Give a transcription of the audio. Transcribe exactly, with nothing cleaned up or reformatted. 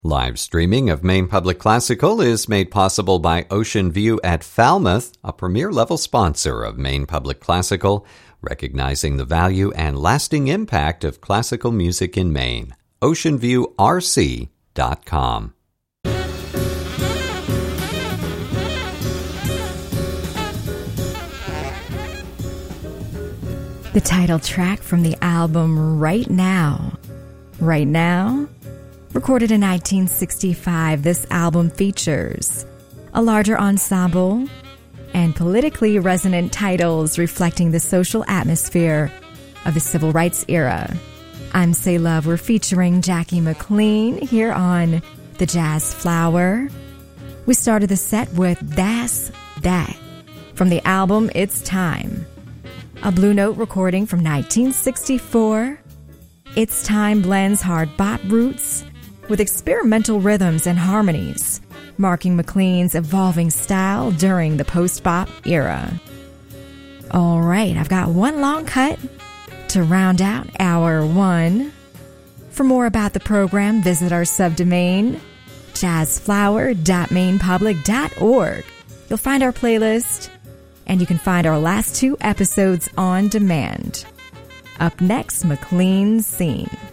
Live streaming of Maine Public Classical is made possible by Ocean View at Falmouth, a premier-level sponsor of Maine Public Classical, recognizing the value and lasting impact of classical music in Maine. ocean view r c dot com. The title track from the album Right Now. Right Now? Recorded in nineteen sixty-five, this album features a larger ensemble and politically resonant titles reflecting the social atmosphere of the civil rights era. I'm Say Love. We're featuring Jackie McLean here on The Jazz Flower. We started the set with That's That from the album It's Time, a Blue Note recording from nineteen sixty-four. It's Time blends hard bop roots with experimental rhythms and harmonies, marking McLean's evolving style during the post-bop era. All right, I've got one long cut to round out hour one. For more about the program, visit our subdomain, jazz flower dot maine public dot org. You'll find our playlist, and you can find our last two episodes on demand. Up next, McLean's Scene.